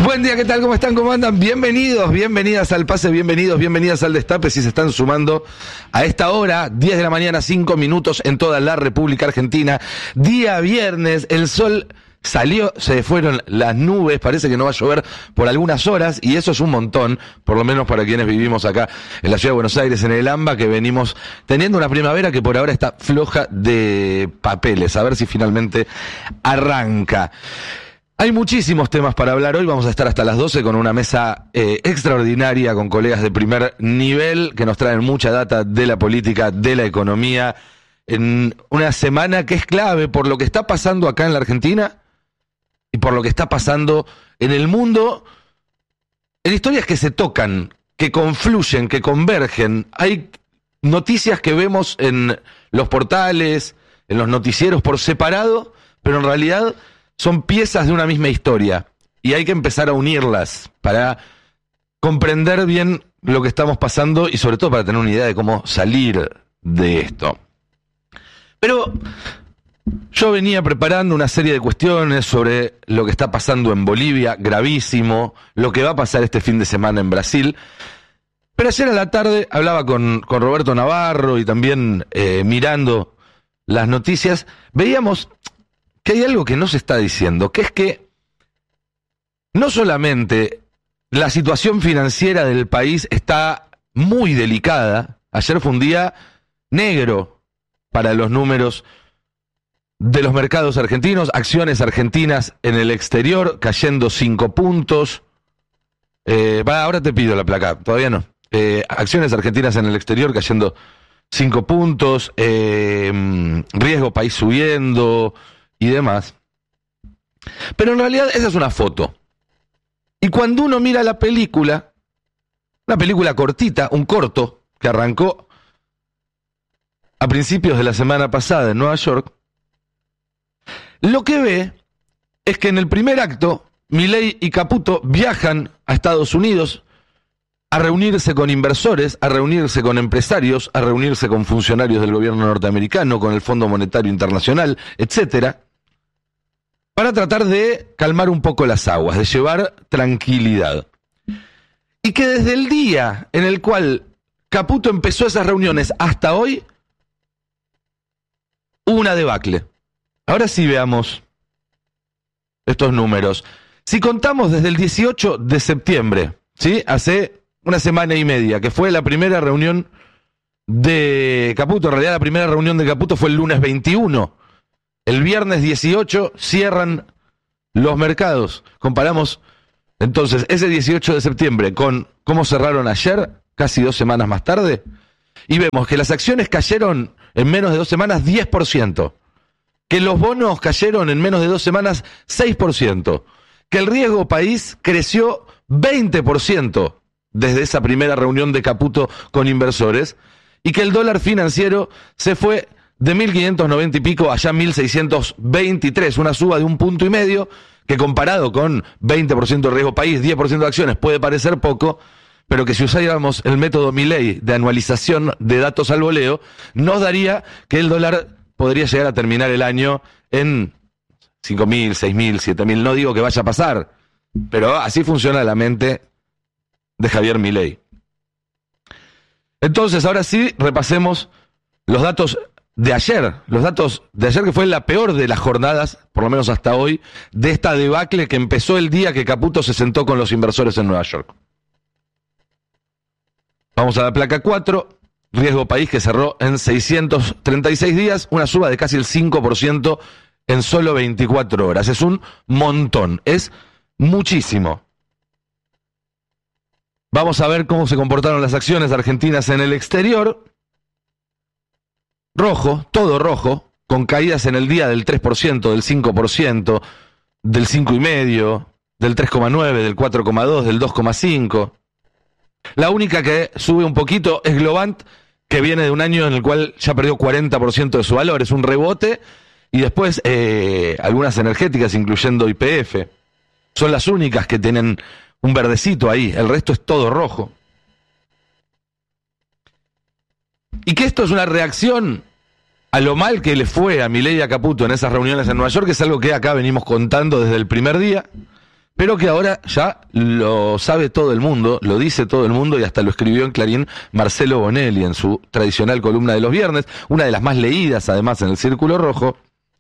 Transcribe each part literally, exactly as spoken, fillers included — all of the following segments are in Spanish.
Buen día, ¿qué tal? ¿Cómo están? ¿Cómo andan? Bienvenidos, bienvenidas al Pase, bienvenidos, bienvenidas al Destape. Si se están sumando a esta hora, diez de la mañana, cinco minutos en toda la República Argentina. Día viernes, el sol salió, se fueron las nubes, parece que no va a llover por algunas horas, y eso es un montón, por lo menos para quienes vivimos acá en la ciudad de Buenos Aires, en el AMBA, que venimos teniendo una primavera que por ahora está floja de papeles. A ver si finalmente arranca. Hay muchísimos temas para hablar hoy, vamos a estar hasta las doce con una mesa eh, extraordinaria con colegas de primer nivel que nos traen mucha data de la política, de la economía, en una semana que es clave por lo que está pasando acá en la Argentina y por lo que está pasando en el mundo, en historias que se tocan, que confluyen, que convergen. Hay noticias que vemos en los portales, en los noticieros por separado, pero en realidad son piezas de una misma historia y hay que empezar a unirlas para comprender bien lo que estamos pasando y sobre todo para tener una idea de cómo salir de esto. Pero yo venía preparando una serie de cuestiones sobre lo que está pasando en Bolivia, gravísimo, lo que va a pasar este fin de semana en Brasil. Pero ayer a la tarde hablaba con, con Roberto Navarro y también eh, mirando las noticias, veíamos que hay algo que no se está diciendo, que es que no solamente la situación financiera del país está muy delicada, ayer fue un día negro para los números de los mercados argentinos, acciones argentinas en el exterior cayendo cinco puntos, eh, va, ahora te pido la placa, todavía no, eh, acciones argentinas en el exterior cayendo cinco puntos, eh, riesgo país subiendo y demás. Pero en realidad esa es una foto. Y cuando uno mira la película, una película cortita, un corto, que arrancó a principios de la semana pasada en Nueva York, lo que ve es que en el primer acto, Milei y Caputo viajan a Estados Unidos a reunirse con inversores, a reunirse con empresarios, a reunirse con funcionarios del gobierno norteamericano, con el Fondo Monetario Internacional, etcétera, para tratar de calmar un poco las aguas, de llevar tranquilidad. Y que desde el día en el cual Caputo empezó esas reuniones hasta hoy, hubo una debacle. Ahora sí veamos estos números. Si contamos desde el dieciocho de septiembre, ¿sí? Hace una semana y media, que fue la primera reunión de Caputo, en realidad la primera reunión de Caputo fue el lunes veintiuno. El viernes dieciocho cierran los mercados. Comparamos entonces ese dieciocho de septiembre con cómo cerraron ayer, casi dos semanas más tarde, y vemos que las acciones cayeron en menos de dos semanas diez por ciento, que los bonos cayeron en menos de dos semanas seis por ciento, que el riesgo país creció veinte por ciento desde esa primera reunión de Caputo con inversores, y que el dólar financiero se fue de mil quinientos noventa y pico allá mil seiscientos veintitrés, una suba de un punto y medio, que comparado con veinte por ciento de riesgo país, diez por ciento de acciones, puede parecer poco, pero que si usáramos el método Milei de anualización de datos al voleo, nos daría que el dólar podría llegar a terminar el año en cinco mil, seis mil, siete mil, no digo que vaya a pasar, pero así funciona la mente de Javier Milei. Entonces, ahora sí, repasemos los datos de ayer, los datos de ayer, que fue la peor de las jornadas, por lo menos hasta hoy, de esta debacle que empezó el día que Caputo se sentó con los inversores en Nueva York. Vamos a la placa cuatro, riesgo país que cerró en seiscientos treinta y seis días, una suba de casi el cinco por ciento en solo veinticuatro horas. Es un montón, es muchísimo. Vamos a ver cómo se comportaron las acciones argentinas en el exterior. Rojo, todo rojo, con caídas en el día del tres por ciento, del cinco por ciento, del cinco coma cinco por ciento, del tres coma nueve por ciento, del cuatro coma dos por ciento, del dos coma cinco por ciento. La única que sube un poquito es Globant, que viene de un año en el cual ya perdió cuarenta por ciento de su valor, es un rebote, y después eh, algunas energéticas, incluyendo Y P F, son las únicas que tienen un verdecito ahí, el resto es todo rojo. Y que esto es una reacción a lo mal que le fue a Milei y a Caputo en esas reuniones en Nueva York, que es algo que acá venimos contando desde el primer día, pero que ahora ya lo sabe todo el mundo, lo dice todo el mundo y hasta lo escribió en Clarín Marcelo Bonelli en su tradicional columna de los viernes, una de las más leídas además en el Círculo Rojo,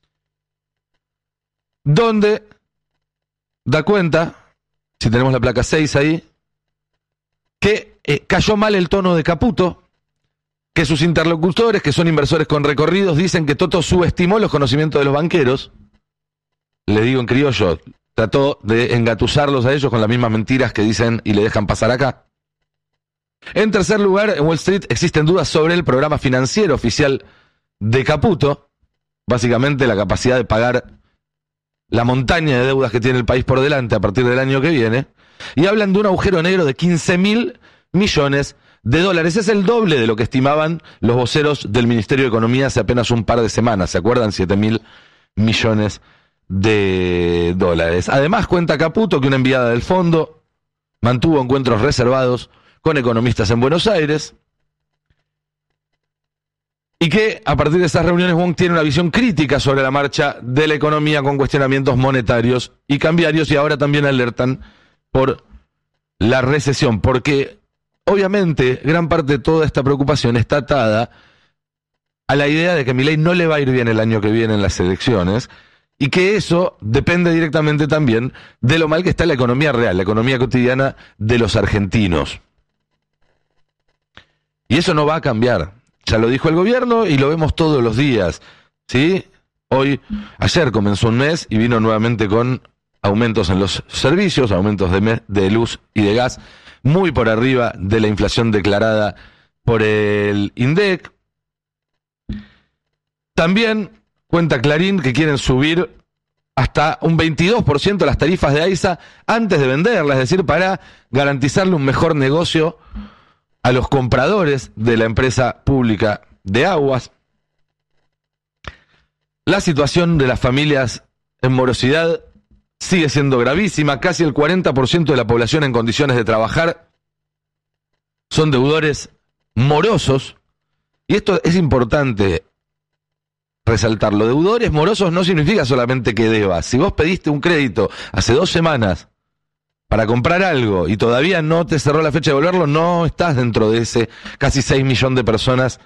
donde da cuenta, si tenemos la placa seis ahí, que eh, cayó mal el tono de Caputo, que sus interlocutores, que son inversores con recorridos, dicen que Toto subestimó los conocimientos de los banqueros. Le digo en criollo, trató de engatusarlos a ellos con las mismas mentiras que dicen y le dejan pasar acá. En tercer lugar, en Wall Street existen dudas sobre el programa financiero oficial de Caputo, básicamente la capacidad de pagar la montaña de deudas que tiene el país por delante a partir del año que viene, y hablan de un agujero negro de quince mil millones de dólares. Es el doble de lo que estimaban los voceros del Ministerio de Economía hace apenas un par de semanas, ¿se acuerdan? siete mil millones de dólares. Además, cuenta Caputo que una enviada del fondo mantuvo encuentros reservados con economistas en Buenos Aires y que a partir de esas reuniones Wong tiene una visión crítica sobre la marcha de la economía con cuestionamientos monetarios y cambiarios, y ahora también alertan por la recesión, porque obviamente gran parte de toda esta preocupación está atada a la idea de que Milei no le va a ir bien el año que viene en las elecciones, y que eso depende directamente también de lo mal que está la economía real, la economía cotidiana de los argentinos. Y eso no va a cambiar. Ya lo dijo el gobierno y lo vemos todos los días, ¿sí? Hoy, ayer comenzó un mes y vino nuevamente con aumentos en los servicios, aumentos de, me- de luz y de gas, muy por arriba de la inflación declarada por el INDEC. También cuenta Clarín que quieren subir hasta un veintidós por ciento las tarifas de AISA antes de venderlas, es decir, para garantizarle un mejor negocio a los compradores de la empresa pública de aguas. La situación de las familias en morosidad sigue siendo gravísima. Casi el cuarenta por ciento de la población en condiciones de trabajar son deudores morosos. Y esto es importante resaltarlo. Deudores morosos no significa solamente que debas. Si vos pediste un crédito hace dos semanas para comprar algo y todavía no te cerró la fecha de devolverlo, no estás dentro de ese casi seis millones de personas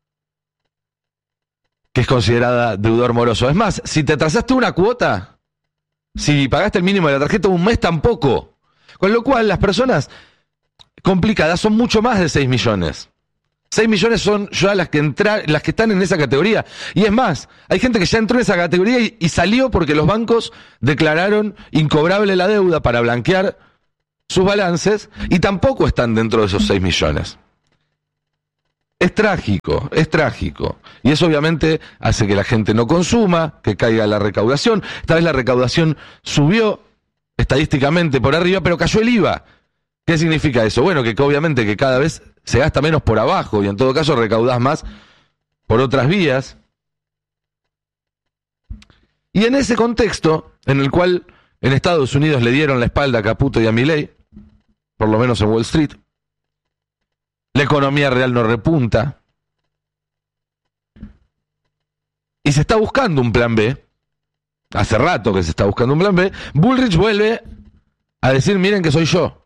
que es considerada deudor moroso. Es más, si te atrasaste una cuota, si pagaste el mínimo de la tarjeta un mes, tampoco. Con lo cual, las personas complicadas son mucho más de seis millones. seis millones son ya las que entra, las que están en esa categoría. Y es más, hay gente que ya entró en esa categoría y, y salió porque los bancos declararon incobrable la deuda para blanquear sus balances y tampoco están dentro de esos seis millones. Es trágico, es trágico. Y eso obviamente hace que la gente no consuma, que caiga la recaudación. Esta vez la recaudación subió estadísticamente por arriba, pero cayó el I V A. ¿Qué significa eso? Bueno, que obviamente que cada vez se gasta menos por abajo y en todo caso recaudás más por otras vías. Y en ese contexto, en el cual en Estados Unidos le dieron la espalda a Caputo y a Milei, por lo menos en Wall Street, la economía real no repunta y se está buscando un plan B. Hace rato que se está buscando un plan B. Bullrich vuelve a decir, miren que soy yo.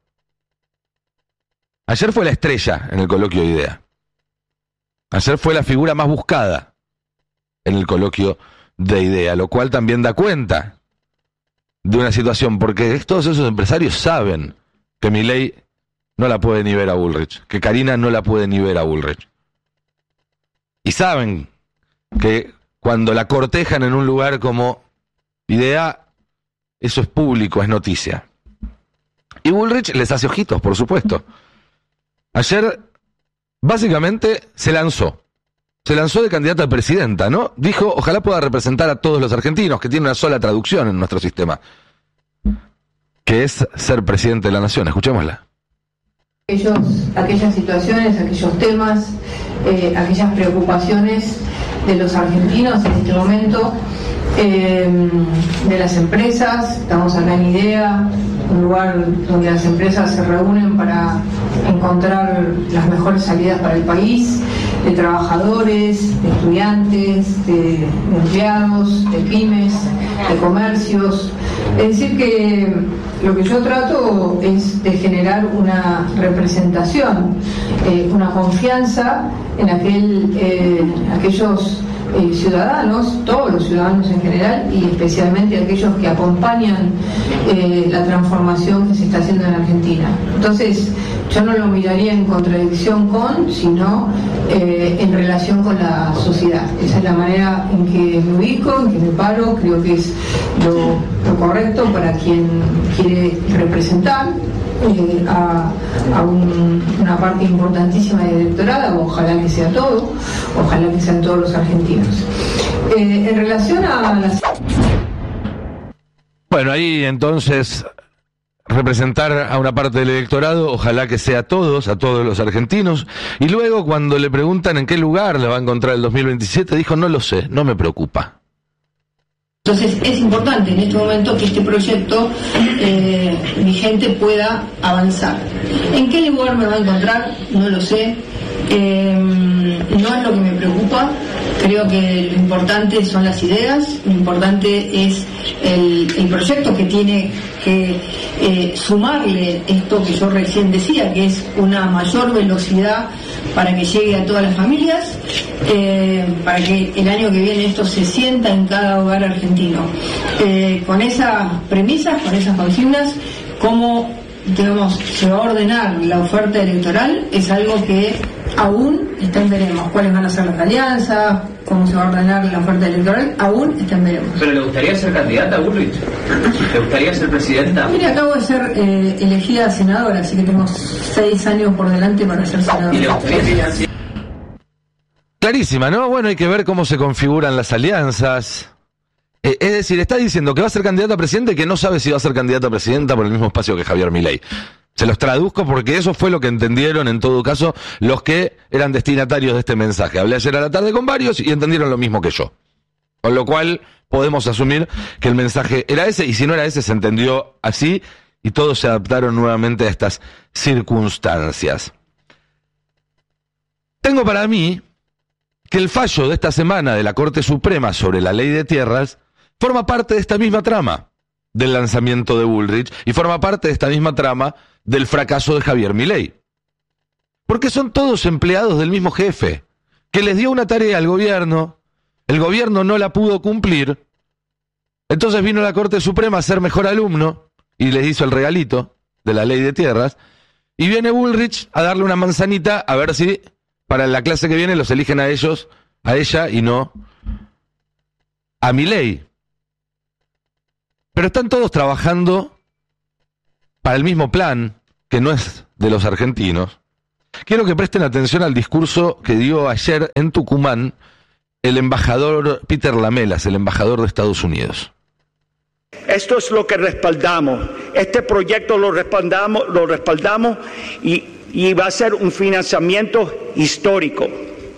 Ayer fue la estrella en el coloquio de IDEA. Ayer fue la figura más buscada en el coloquio de IDEA, lo cual también da cuenta de una situación, porque todos esos empresarios saben que Milei no la puede ni ver a Bullrich, que Karina no la puede ni ver a Bullrich. Y saben que cuando la cortejan en un lugar como IDEA, eso es público, es noticia. Y Bullrich les hace ojitos, por supuesto. Ayer, básicamente, se lanzó. Se lanzó de candidata a presidenta, ¿no? Dijo, ojalá pueda representar a todos los argentinos, que tiene una sola traducción en nuestro sistema, que es ser presidente de la nación. Escuchémosla. Aquellos, aquellas situaciones, aquellos temas, eh, aquellas preocupaciones de los argentinos en este momento, eh, de las empresas. Estamos acá en IDEA, un lugar donde las empresas se reúnen para encontrar las mejores salidas para el país, de trabajadores, de estudiantes, de, de empleados, de pymes, de comercios. Es decir que Lo que yo trato es de generar una representación, eh, una confianza en aquel, eh, aquellos eh, ciudadanos, todos los ciudadanos en general, y especialmente aquellos que acompañan eh, la transformación que se está haciendo en Argentina. Entonces, yo no lo miraría en contradicción con, sino eh, en relación con la sociedad. Esa es la manera en que me ubico, en que me paro, creo que es lo, lo correcto para quien quiere representar eh, a, a un, una parte importantísima del electorado, ojalá que sea todo, ojalá que sean todos los argentinos. Eh, en relación a las... Bueno, ahí entonces... representar a una parte del electorado, ojalá que sea a todos, a todos los argentinos, y luego cuando le preguntan en qué lugar la va a encontrar el dos mil veintisiete, dijo, no lo sé, no me preocupa. Entonces es importante en este momento que este proyecto eh, vigente pueda avanzar. ¿En qué lugar me va a encontrar? No lo sé. Eh, no es lo que me preocupa. Creo que lo importante son las ideas, lo importante es el, el proyecto que tiene que eh, sumarle esto que yo recién decía, que es una mayor velocidad para que llegue a todas las familias, eh, para que el año que viene esto se sienta en cada hogar argentino. Eh, con esas premisas, con esas consignas, cómo, digamos, se va a ordenar la oferta electoral es algo que aún está en veremos. ¿Cuáles van a ser las alianzas? ¿Cómo se va a ordenar la oferta electoral? Aún está en veremos. ¿Pero le gustaría ser candidata a Bullrich? ¿Le gustaría ser presidenta? Mire, acabo de ser eh, elegida senadora, así que tengo seis años por delante para ser senadora. ¿Y le gustaría ser? Clarísima, ¿no? Bueno, hay que ver cómo se configuran las alianzas. Eh, es decir, está diciendo que va a ser candidata a presidente y que no sabe si va a ser candidata a presidenta por el mismo espacio que Javier Milei. Se los traduzco porque eso fue lo que entendieron, en todo caso, los que eran destinatarios de este mensaje. Hablé ayer a la tarde con varios y entendieron lo mismo que yo. Con lo cual, podemos asumir que el mensaje era ese, y si no era ese, se entendió así, y todos se adaptaron nuevamente a estas circunstancias. Tengo para mí que el fallo de esta semana de la Corte Suprema sobre la ley de tierras forma parte de esta misma trama del lanzamiento de Bullrich y forma parte de esta misma trama del fracaso de Javier Milei. Porque son todos empleados del mismo jefe, que les dio una tarea al gobierno, el gobierno no la pudo cumplir, entonces vino la Corte Suprema a ser mejor alumno y les hizo el regalito de la ley de tierras, y viene Bullrich a darle una manzanita a ver si para la clase que viene los eligen a ellos, a ella y no a Milei. Pero están todos trabajando para el mismo plan, que no es de los argentinos. Quiero que presten atención al discurso que dio ayer en Tucumán el embajador Peter Lamelas, el embajador de Estados Unidos. Esto es lo que respaldamos. Este proyecto lo respaldamos, lo respaldamos y, y va a ser un financiamiento histórico.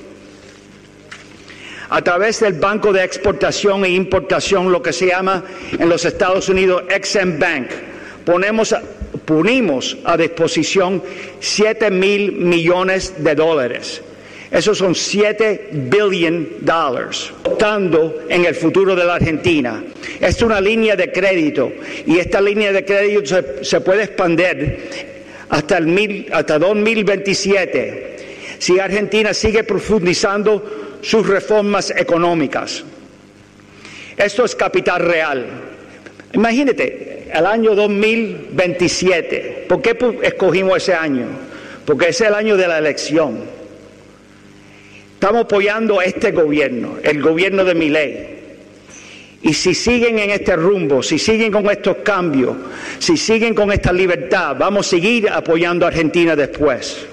A través del Banco de Exportación e Importación, lo que se llama en los Estados Unidos Ex-Im Bank, ponemos a, ponimos a disposición siete mil millones de dólares. Esos son siete billion dólares, optando en el futuro de la Argentina. Es una línea de crédito y esta línea de crédito se, se puede expandir hasta el mil, hasta dos mil veintisiete si Argentina sigue profundizando sus reformas económicas. Esto es capital real. Imagínate, el año dos mil veintisiete. ¿Por qué escogimos ese año? Porque es el año de la elección. Estamos apoyando a este gobierno, el gobierno de Milei. Y si siguen en este rumbo, si siguen con estos cambios, si siguen con esta libertad, vamos a seguir apoyando a Argentina después.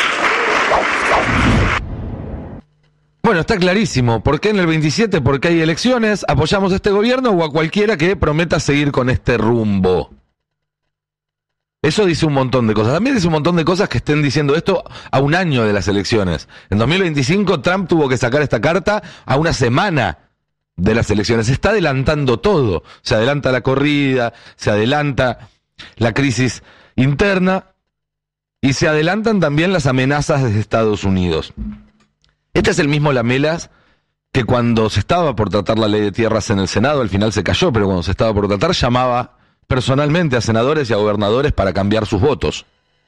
Bueno, está clarísimo. ¿Por qué en el veintisiete? Porque hay elecciones, apoyamos a este gobierno o a cualquiera que prometa seguir con este rumbo. Eso dice un montón de cosas. También dice un montón de cosas que estén diciendo esto a un año de las elecciones. En dos mil veinticinco Trump tuvo que sacar esta carta a una semana de las elecciones. Se está adelantando todo. Se adelanta la corrida, se adelanta la crisis interna y se adelantan también las amenazas desde Estados Unidos. Este es el mismo Lamelas que cuando se estaba por tratar la ley de tierras en el Senado, al final se cayó, pero cuando se estaba por tratar llamaba personalmente a senadores y a gobernadores para cambiar sus votos.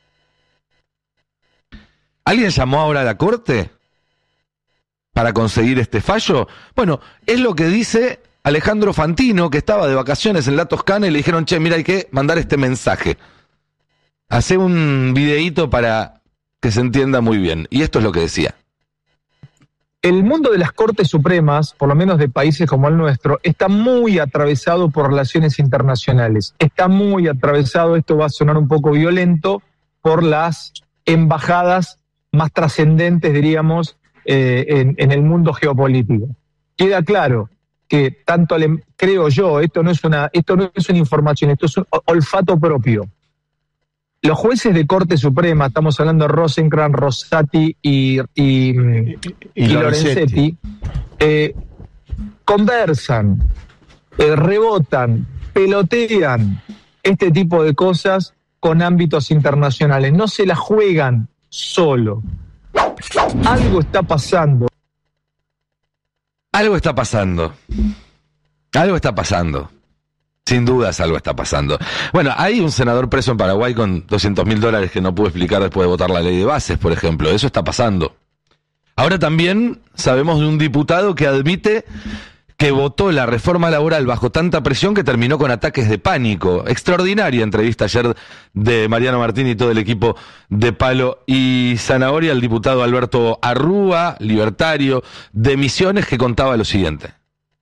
¿Alguien llamó ahora a la Corte para conseguir este fallo? Bueno, es lo que dice Alejandro Fantino, que estaba de vacaciones en la Toscana y le dijeron, che, mira, hay que mandar este mensaje. Hacé un videíto para que se entienda muy bien. Y esto es lo que decía. El mundo de las Cortes Supremas, por lo menos de países como el nuestro, está muy atravesado por relaciones internacionales. Está muy atravesado, esto va a sonar un poco violento, por las embajadas más trascendentes, diríamos, eh, en, en el mundo geopolítico. Queda claro que tanto, le, creo yo, esto no es una, esto no es una información, esto es un olfato propio. Los jueces de Corte Suprema, estamos hablando de Rosencrantz, Rosati y, y, y, y Lorenzetti, eh, conversan, eh, rebotan, pelotean este tipo de cosas con ámbitos internacionales. No se la juegan solo. Algo está pasando. Algo está pasando. Algo está pasando. Sin dudas algo está pasando. Bueno, hay un senador preso en Paraguay con doscientos mil dólares que no pudo explicar después de votar la ley de bases, por ejemplo. Eso está pasando. Ahora también sabemos de un diputado que admite que votó la reforma laboral bajo tanta presión que terminó con ataques de pánico. Extraordinaria entrevista ayer de Mariano Martín y todo el equipo de Palo y Zanahoria al diputado Alberto Arrúa, libertario, de Misiones, que contaba lo siguiente.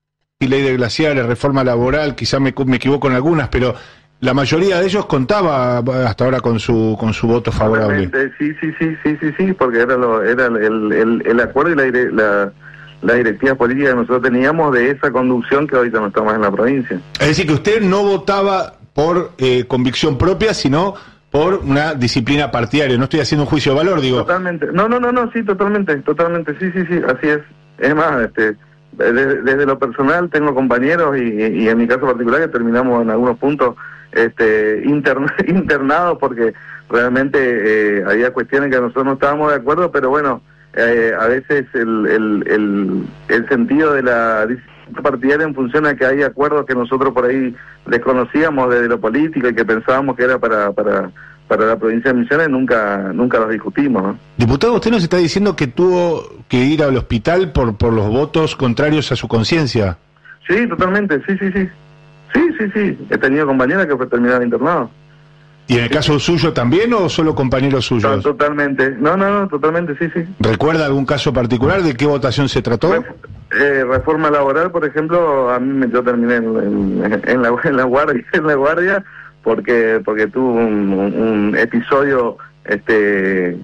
Y ley de glaciares, reforma laboral, quizá me, me equivoco en algunas, pero la mayoría de ellos contaba hasta ahora con su con su voto favorable. Sí, sí, sí, sí, sí, sí, porque era lo, era el, el, el acuerdo y la, la, la directiva política que nosotros teníamos de esa conducción que ahorita no está más en la provincia. Es decir, que usted no votaba por eh, convicción propia, sino por una disciplina partidaria. No estoy haciendo un juicio de valor, digo. Totalmente. No, no, no, no, sí, totalmente, totalmente, sí, sí, sí, así es. Es más, este... Desde, desde lo personal tengo compañeros y, y en mi caso particular que terminamos en algunos puntos este, interna, internados porque realmente eh, había cuestiones que nosotros no estábamos de acuerdo, pero bueno, eh, a veces el, el, el, el sentido de la disciplina partidaria en función a que hay acuerdos que nosotros por ahí desconocíamos desde lo político y que pensábamos que era para... para para la provincia de Misiones nunca nunca los discutimos, ¿no? Diputado, usted nos está diciendo que tuvo que ir al hospital por por los votos contrarios a su conciencia. Sí, totalmente, sí, sí, sí. Sí, sí, sí. He tenido compañeras que fue terminada internado. ¿Y en el caso suyo también o solo compañeros suyos? No, totalmente. No, no, no, totalmente, sí, sí. ¿Recuerda algún caso particular? ¿De qué votación se trató? Ref, eh, reforma laboral, por ejemplo, a mí me, yo terminé en, en, en, la, en la guardia, en la guardia porque porque tuvo un, un episodio, este,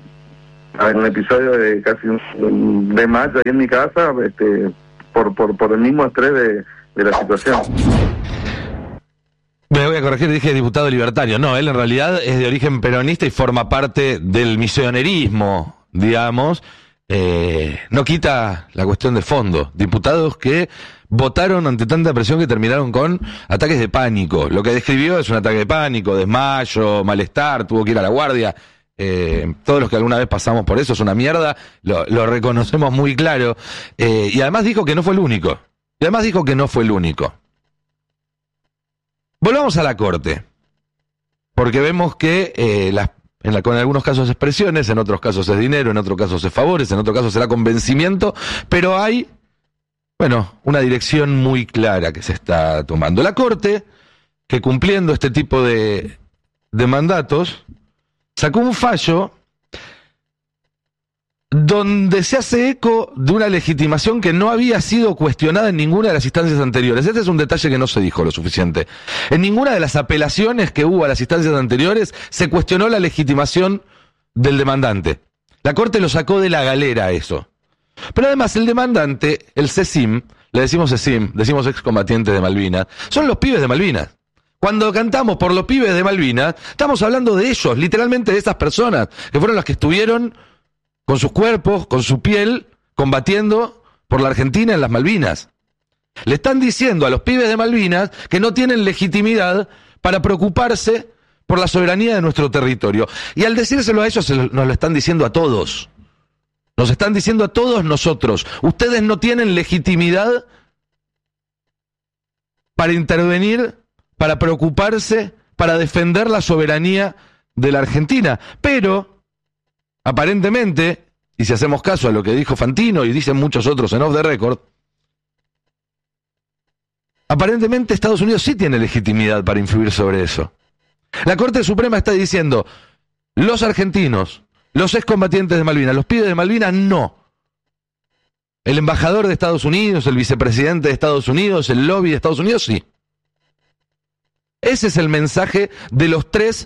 un episodio de casi un, de mayo ahí en mi casa, este, por por por el mismo estrés de, de la situación. Me voy a corregir, dije diputado libertario. No, él en realidad es de origen peronista y forma parte del misionerismo, digamos. Eh, no quita la cuestión de fondo. Diputados que votaron ante tanta presión que terminaron con ataques de pánico. Lo que describió es un ataque de pánico, desmayo, malestar, tuvo que ir a la guardia. Eh, todos los que alguna vez pasamos por eso es una mierda, lo, lo reconocemos muy claro. Eh, y además dijo que no fue el único. Y además dijo que no fue el único. Volvamos a la Corte, porque vemos que eh, las, en, la, en algunos casos es presiones, en otros casos es dinero, en otros casos es favores, en otros casos será convencimiento, pero hay, bueno, una dirección muy clara que se está tomando. La Corte, que cumpliendo este tipo de, de mandatos, sacó un fallo donde se hace eco de una legitimación que no había sido cuestionada en ninguna de las instancias anteriores. Este es un detalle que no se dijo lo suficiente. En ninguna de las apelaciones que hubo a las instancias anteriores se cuestionó la legitimación del demandante. La Corte lo sacó de la galera eso. Pero además el demandante, el CECIM, le decimos CECIM, decimos excombatientes de Malvinas, son los pibes de Malvinas. Cuando cantamos por los pibes de Malvinas, estamos hablando de ellos, literalmente de esas personas, que fueron las que estuvieron con sus cuerpos, con su piel, combatiendo por la Argentina en las Malvinas. Le están diciendo a los pibes de Malvinas que no tienen legitimidad para preocuparse por la soberanía de nuestro territorio. Y al decírselo a ellos, nos lo están diciendo a todos. Nos están diciendo a todos nosotros. Ustedes no tienen legitimidad para intervenir para preocuparse, para defender la soberanía de la Argentina. Pero, aparentemente, y si hacemos caso a lo que dijo Fantino y dicen muchos otros en Off the Record, aparentemente Estados Unidos sí tiene legitimidad para influir sobre eso. La Corte Suprema está diciendo, los argentinos, los excombatientes de Malvinas, los pibes de Malvinas, no. El embajador de Estados Unidos, el vicepresidente de Estados Unidos, el lobby de Estados Unidos, sí. Ese es el mensaje de los tres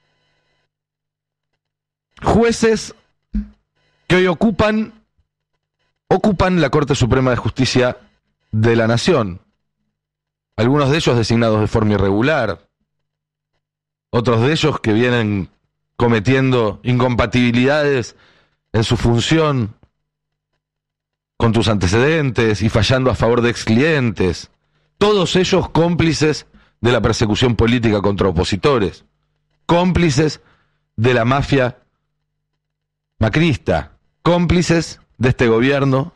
jueces que hoy ocupan, ocupan la Corte Suprema de Justicia de la Nación. Algunos de ellos designados de forma irregular, otros de ellos que vienen cometiendo incompatibilidades en su función con tus antecedentes y fallando a favor de exclientes, todos ellos cómplices de la persecución política contra opositores, cómplices de la mafia macrista, cómplices de este gobierno,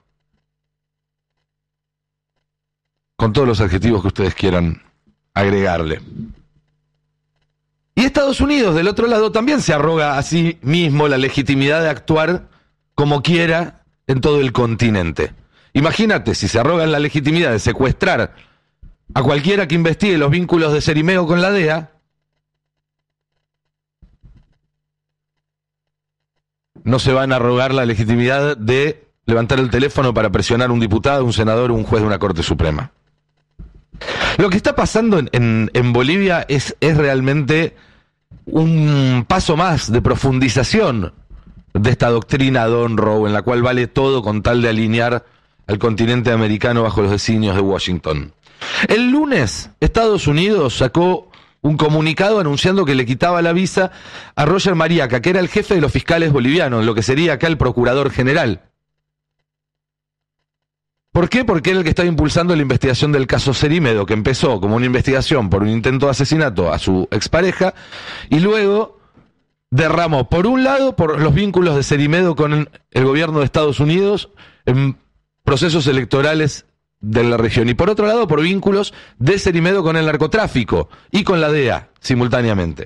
con todos los adjetivos que ustedes quieran agregarle. Y Estados Unidos, del otro lado, también se arroga a sí mismo la legitimidad de actuar como quiera en todo el continente. Imagínate, si se arrogan la legitimidad de secuestrar a cualquiera que investigue los vínculos de Cerimeo con la D E A, no se van a arrogar la legitimidad de levantar el teléfono para presionar a un diputado, un senador o un juez de una Corte Suprema. Lo que está pasando en, en, en Bolivia es, es realmente un paso más de profundización de esta doctrina Don Rowe, en la cual vale todo con tal de alinear al continente americano bajo los designios de Washington. El lunes, Estados Unidos sacó un comunicado anunciando que le quitaba la visa a Roger Mariaca, que era el jefe de los fiscales bolivianos, lo que sería acá el procurador general. ¿Por qué? Porque era el que estaba impulsando la investigación del caso Cerimero, que empezó como una investigación por un intento de asesinato a su expareja, y luego derramó, por un lado, por los vínculos de Cerimero con el gobierno de Estados Unidos en procesos electorales de la región, y por otro lado, por vínculos de Cerimero con el narcotráfico y con la D E A, simultáneamente.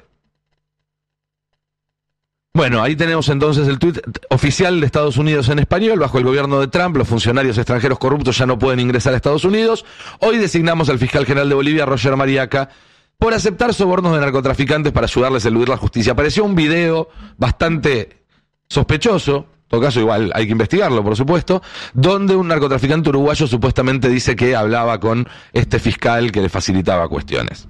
Bueno, ahí tenemos entonces el tuit oficial de Estados Unidos en español. Bajo el gobierno de Trump, los funcionarios extranjeros corruptos ya no pueden ingresar a Estados Unidos. Hoy designamos al fiscal general de Bolivia, Roger Mariaca, por aceptar sobornos de narcotraficantes para ayudarles a eludir la justicia. Apareció un video bastante sospechoso, en todo caso igual hay que investigarlo, por supuesto, donde un narcotraficante uruguayo supuestamente dice que hablaba con este fiscal que le facilitaba cuestiones.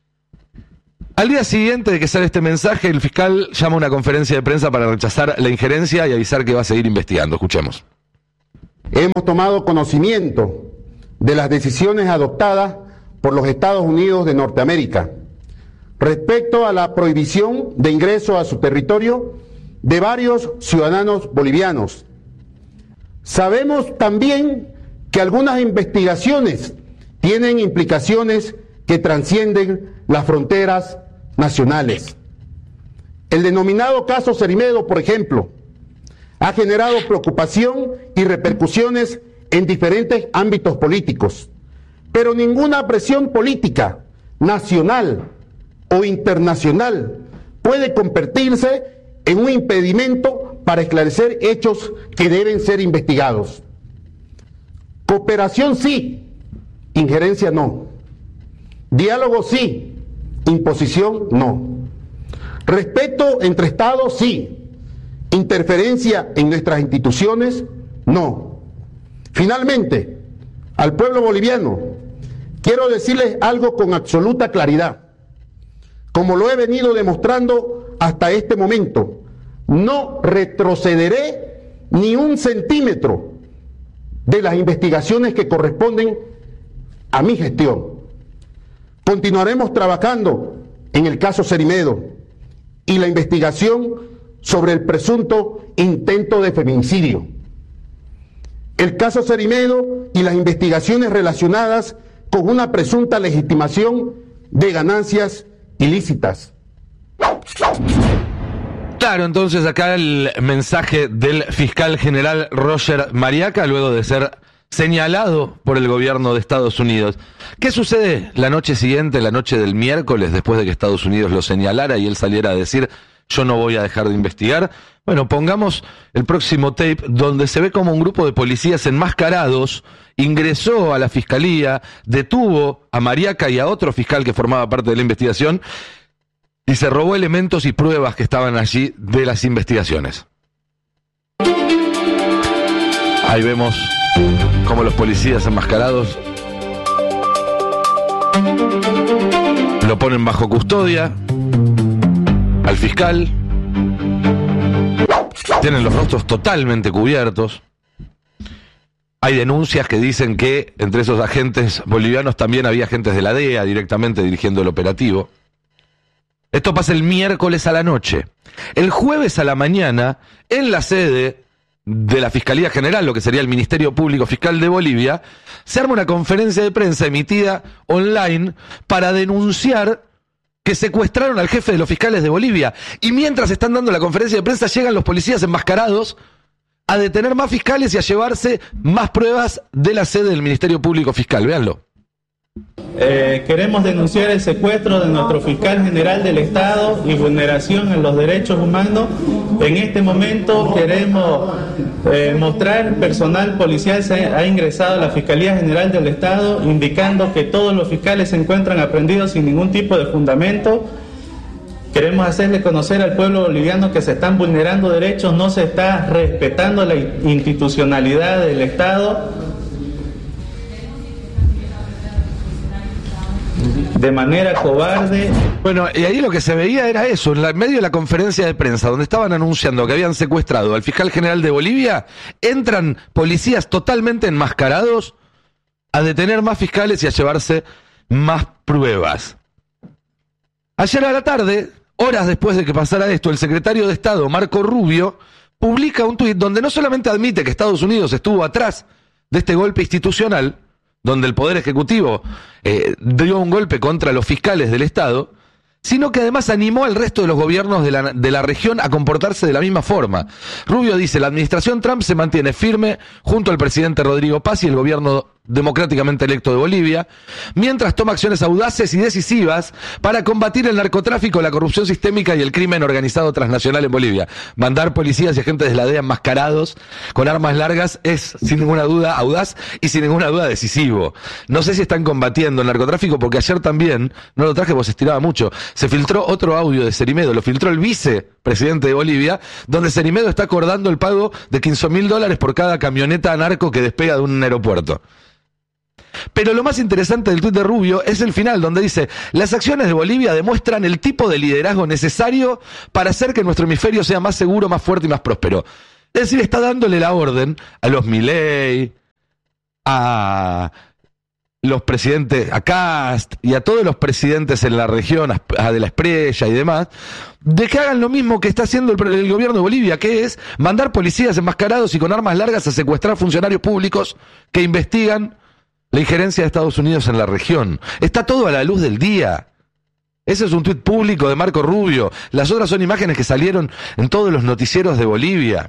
Al día siguiente de que sale este mensaje, el fiscal llama a una conferencia de prensa para rechazar la injerencia y avisar que va a seguir investigando. Escuchemos. Hemos tomado conocimiento de las decisiones adoptadas por los Estados Unidos de Norteamérica respecto a la prohibición de ingreso a su territorio de varios ciudadanos bolivianos. Sabemos también que algunas investigaciones tienen implicaciones que trascienden las fronteras nacionales. El denominado caso Cerimero, por ejemplo, ha generado preocupación y repercusiones en diferentes ámbitos políticos, pero ninguna presión política nacional o internacional puede convertirse en un impedimento para esclarecer hechos que deben ser investigados. Cooperación sí, injerencia no. Diálogo sí, imposición no. Respeto entre Estados sí. Interferencia en nuestras instituciones no. Finalmente, al pueblo boliviano, quiero decirles algo con absoluta claridad. Como lo he venido demostrando hasta este momento, no retrocederé ni un centímetro de las investigaciones que corresponden a mi gestión. Continuaremos trabajando en el caso Cerimero y la investigación sobre el presunto intento de feminicidio. El caso Cerimero y las investigaciones relacionadas con una presunta legitimación de ganancias ilícitas. Claro, entonces acá el mensaje del fiscal general Roger Mariaca, luego de ser señalado por el gobierno de Estados Unidos. ¿Qué sucede la noche siguiente, la noche del miércoles, después de que Estados Unidos lo señalara y él saliera a decir, yo no voy a dejar de investigar? Bueno, pongamos el próximo tape donde se ve como un grupo de policías enmascarados ingresó a la fiscalía, detuvo a Mariaca y a otro fiscal que formaba parte de la investigación y se robó elementos y pruebas que estaban allí de las investigaciones. Ahí vemos cómo los policías enmascarados lo ponen bajo custodia al fiscal. Tienen los rostros totalmente cubiertos. Hay denuncias que dicen que entre esos agentes bolivianos también había agentes de la D E A directamente dirigiendo el operativo. Esto pasa el miércoles a la noche. El jueves a la mañana, en la sede de la Fiscalía General, lo que sería el Ministerio Público Fiscal de Bolivia, se arma una conferencia de prensa emitida online para denunciar que secuestraron al jefe de los fiscales de Bolivia. Y mientras están dando la conferencia de prensa, llegan los policías enmascarados a detener más fiscales y a llevarse más pruebas de la sede del Ministerio Público Fiscal. Véanlo. Eh, queremos denunciar el secuestro de nuestro fiscal general del Estado y vulneración a los derechos humanos. En este momento queremos eh, mostrar personal policial se ha ingresado a la Fiscalía General del Estado indicando que todos los fiscales se encuentran aprehendidos sin ningún tipo de fundamento. Queremos hacerle conocer al pueblo boliviano que se están vulnerando derechos, no se está respetando la institucionalidad del Estado. De manera cobarde. Bueno, y ahí lo que se veía era eso, en la, medio de la conferencia de prensa, donde estaban anunciando que habían secuestrado al fiscal general de Bolivia, entran policías totalmente enmascarados a detener más fiscales y a llevarse más pruebas. Ayer a la tarde, horas después de que pasara esto, el secretario de Estado, Marco Rubio, publica un tuit donde no solamente admite que Estados Unidos estuvo atrás de este golpe institucional, donde el Poder Ejecutivo eh, dio un golpe contra los fiscales del Estado, sino que además animó al resto de los gobiernos de la, de la región a comportarse de la misma forma. Rubio dice, la administración Trump se mantiene firme junto al presidente Rodrigo Paz y el gobierno democráticamente electo de Bolivia, mientras toma acciones audaces y decisivas para combatir el narcotráfico, la corrupción sistémica y el crimen organizado transnacional en Bolivia. Mandar policías y agentes de la D E A enmascarados con armas largas es, sin ninguna duda, audaz y sin ninguna duda decisivo. No sé si están combatiendo el narcotráfico, porque ayer también, no lo traje porque se estiraba mucho, se filtró otro audio de Cerimedo, lo filtró el vicepresidente de Bolivia, donde Cerimedo está acordando el pago de quince mil dólares por cada camioneta narco que despega de un aeropuerto. Pero lo más interesante del tuit de Rubio es el final, donde dice, las acciones de Bolivia demuestran el tipo de liderazgo necesario para hacer que nuestro hemisferio sea más seguro, más fuerte y más próspero. Es decir, está dándole la orden a los Milei, a los presidentes, a Cast y a todos los presidentes en la región, a De la Espriella y demás, de que hagan lo mismo que está haciendo el, el gobierno de Bolivia, que es mandar policías enmascarados y con armas largas a secuestrar funcionarios públicos que investigan la injerencia de Estados Unidos en la región. Está todo a la luz del día. Ese es un tuit público de Marco Rubio. Las otras son imágenes que salieron en todos los noticieros de Bolivia.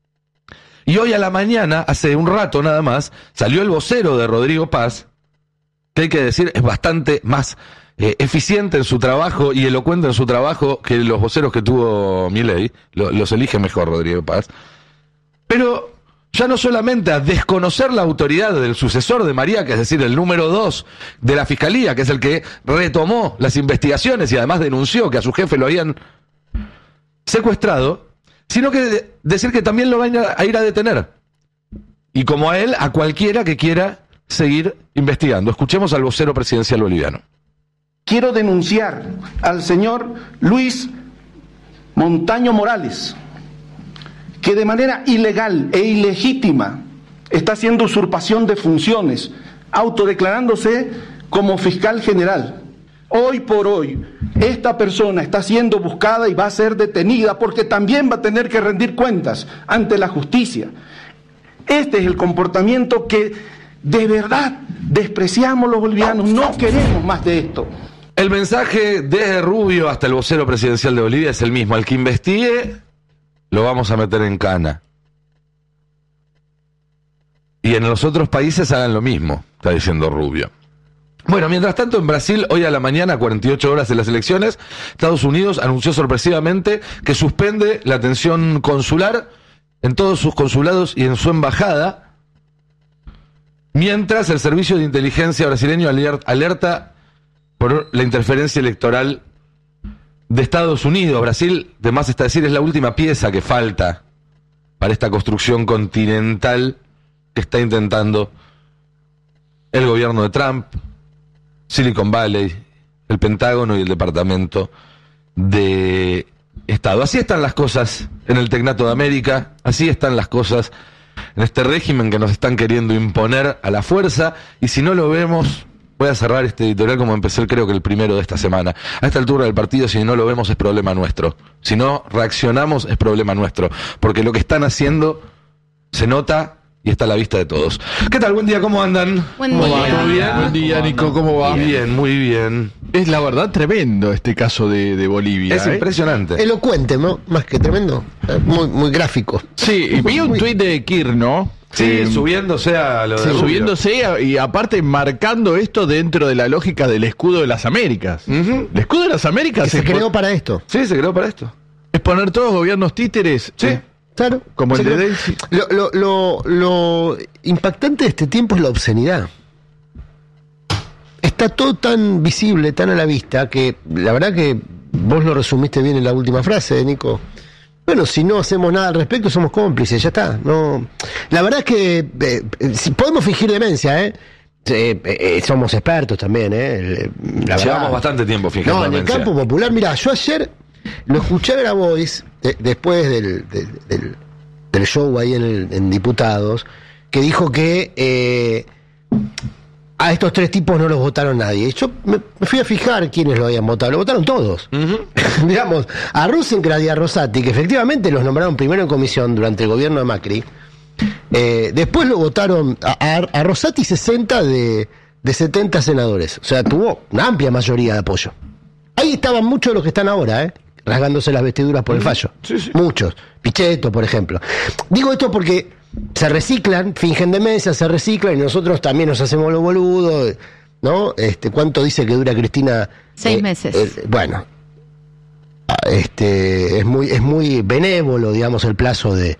Y hoy a la mañana, hace un rato nada más, salió el vocero de Rodrigo Paz, que hay que decir es bastante más eh, eficiente en su trabajo y elocuente en su trabajo que los voceros que tuvo Milei. Lo, los elige mejor Rodrigo Paz. Pero ya no solamente a desconocer la autoridad del sucesor de Mariaca, es decir, el número dos de la Fiscalía, que es el que retomó las investigaciones y además denunció que a su jefe lo habían secuestrado, sino que decir que también lo van a ir a detener. Y como a él, a cualquiera que quiera seguir investigando. Escuchemos al vocero presidencial boliviano. Quiero denunciar al señor Luis Montaño Morales, que de manera ilegal e ilegítima está haciendo usurpación de funciones, autodeclarándose como fiscal general. Hoy por hoy, esta persona está siendo buscada y va a ser detenida porque también va a tener que rendir cuentas ante la justicia. Este es el comportamiento que de verdad despreciamos los bolivianos, no queremos más de esto. El mensaje desde Rubio hasta el vocero presidencial de Bolivia es el mismo: al que investigue lo vamos a meter en cana. y en los otros países hagan lo mismo, está diciendo Rubio. Bueno, mientras tanto en Brasil, hoy a la mañana, cuarenta y ocho horas de las elecciones, Estados Unidos anunció sorpresivamente que suspende la atención consular en todos sus consulados y en su embajada, mientras el servicio de inteligencia brasileño alerta por la interferencia electoral de Estados Unidos. Brasil, de más está decir, es la última pieza que falta para esta construcción continental que está intentando el gobierno de Trump, Silicon Valley, el Pentágono y el Departamento de Estado. Así están las cosas en el Tecnato de América, así están las cosas en este régimen que nos están queriendo imponer a la fuerza, y si no lo vemos, voy a cerrar este editorial como empecé creo que el primero de esta semana. A esta altura del partido, si no lo vemos es problema nuestro. Si no reaccionamos es problema nuestro, porque lo que están haciendo se nota y está a la vista de todos. ¿Qué tal? Buen día, ¿cómo andan? Buen ¿Cómo día. va? ¿Muy bien? Buen día, Nico, ¿cómo va? Bien, muy bien. Es la verdad tremendo este caso de, de Bolivia. Es ¿eh? impresionante. Elocuente, ¿no? Más que tremendo. Muy, muy gráfico. Sí, y vi un tuit de Kirno. Sí, eh, subiéndose a lo de sí, Rubio. subiéndose a- y aparte marcando esto dentro de la lógica del escudo de las Américas. Ujú. El escudo de las Américas Que se es, creó pon- para esto. Sí, se creó para esto. es poner todos gobiernos títeres. Sí. eh, Claro. Como el Se de creó. Daisy. Lo, lo, lo, lo impactante de este tiempo es la obscenidad. Está todo tan visible, tan a la vista, que la verdad que vos lo resumiste bien en la última frase, Nico. Bueno, si no hacemos nada al respecto, somos cómplices, ya está. No, la verdad es que eh, eh, si podemos fingir demencia, ¿eh? Eh, eh, somos expertos también, ¿eh? La Llevamos verdad. bastante tiempo fijando No, en el demencia. campo popular, mira, yo ayer lo escuché a Grabois, de- después del, del, del- del show ahí en, el- en Diputados, que dijo que eh, a estos tres tipos no los votaron nadie. Y yo me, me fui a fijar quiénes lo habían votado. Lo votaron todos. Digamos, a Rosenkrantz y a Rosati, que efectivamente los nombraron primero en comisión durante el gobierno de Macri. Eh, después lo votaron a, a- a Rosati sesenta de, de setenta senadores. O sea, tuvo una amplia mayoría de apoyo. Ahí estaban muchos de los que están ahora, ¿eh? Rasgándose las vestiduras por el fallo. Muchos. Pichetto, por ejemplo. Digo esto porque se reciclan, fingen demencia, se reciclan y nosotros también nos hacemos los boludos, ¿no? Este, ¿cuánto dice que dura Cristina? Seis Eh, meses. eh, bueno, ah, este, es muy, es muy benévolo, digamos, el plazo de,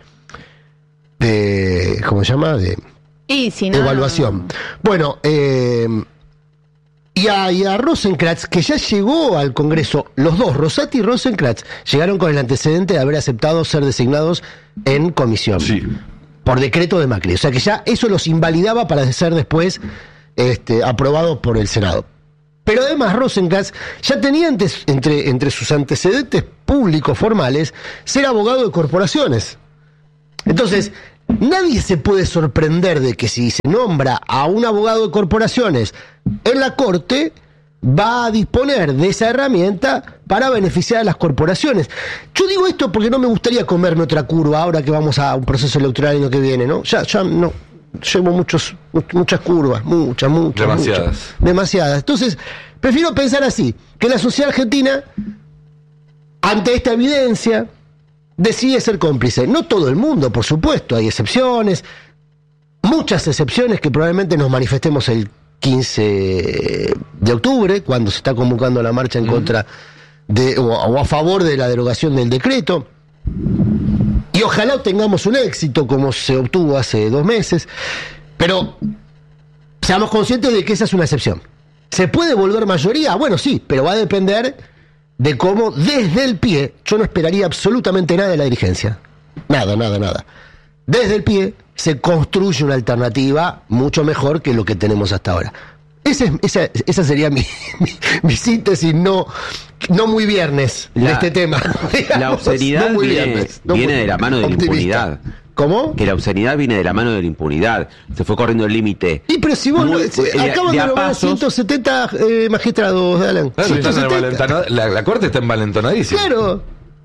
de, ¿cómo se llama? De Y si no, evaluación. Bueno, eh, y a, y a Rosenkrantz, que ya llegó al Congreso, los dos, Rosati y Rosenkrantz, llegaron con el antecedente de haber aceptado ser designados en comisión. Sí. Por decreto de Macri. O sea que ya eso los invalidaba para ser después este, aprobados por el Senado. Pero además Rosenkrantz ya tenía antes, entre, entre sus antecedentes públicos formales ser abogado de corporaciones. Entonces, nadie se puede sorprender de que si se nombra a un abogado de corporaciones en la Corte, va a disponer de esa herramienta para beneficiar a las corporaciones. Yo digo esto porque no me gustaría comerme otra curva ahora que vamos a un proceso electoral el año que viene, ¿no? Ya, ya no. Llevo muchos, muchas curvas, muchas, muchas. Demasiadas. muchas, demasiadas. Entonces, prefiero pensar así, que la sociedad argentina, ante esta evidencia, decide ser cómplice. No todo el mundo, por supuesto, hay excepciones, muchas excepciones que probablemente nos manifestemos el quince de octubre, cuando se está convocando la marcha en contra de, o, o a favor de la derogación del decreto. Y ojalá tengamos un éxito como se obtuvo hace dos meses, pero seamos conscientes de que esa es una excepción. ¿Se puede volver mayoría? Bueno, sí, pero va a depender de cómo desde el pie, yo no esperaría absolutamente nada de la dirigencia. Nada, nada, nada. Desde el pie se construye una alternativa mucho mejor que lo que tenemos hasta ahora. Ese es- esa, esa sería mi, mi, mi síntesis, no, no muy viernes de La- este tema. La Digamos, obscenidad no muy viene, viernes, no viene muy de la mano de la optimista. impunidad. ¿Cómo? Que la obscenidad viene de la mano de la impunidad. Se fue corriendo el límite. Y pero si vos Muy- no- de- acaban de de a nombrar pasos. ciento setenta eh, magistrados, Alan. Claro, están ciento setenta. envalentona- la, la corte está envalentonadísima. Claro.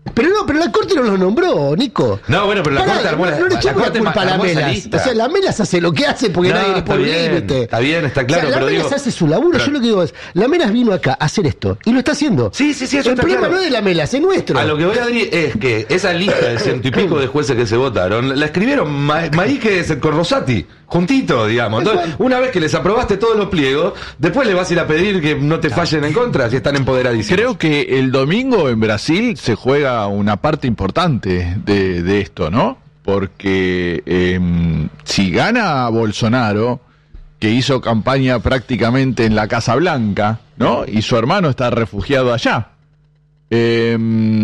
Pero no, pero la Corte no los nombró, Nico. No, bueno, pero la Pará, Corte armó la, no, no le la echamos la Corte culpa a la armó esa Melas. lista. O sea, la Melas hace lo que hace porque No, nadie le está pone bien, límite. está bien, está claro, O sea, la pero Melas digo- hace su laburo. pero- Yo lo que digo es, la Melas vino acá a hacer esto y lo está haciendo. Sí, sí, sí, eso El está problema claro. no es de la Melas, es nuestro. A lo que voy a decir es que esa lista de ciento y pico de jueces que se votaron, la escribieron Ma- Maíquez con Rosati, juntito, digamos. Entonces, una vez que les aprobaste todos los pliegos, después le vas a ir a pedir que no te fallen en contra si están empoderadísimos. Creo que el domingo en Brasil se juega una parte importante de, de esto, ¿no? Porque eh, si gana Bolsonaro, que hizo campaña prácticamente en la Casa Blanca, ¿no? Y su hermano está refugiado allá. Eh,